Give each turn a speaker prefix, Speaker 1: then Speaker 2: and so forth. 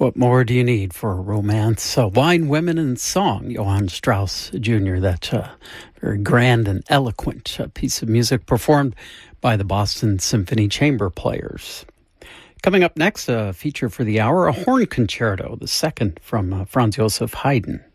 Speaker 1: What more do you need for a romance? Wine, Women, and Song, Johann Strauss Jr. That very grand and eloquent piece of music performed by the Boston Symphony Chamber Players. Coming up next, a feature for the hour, a horn concerto, the second from Franz Joseph Haydn.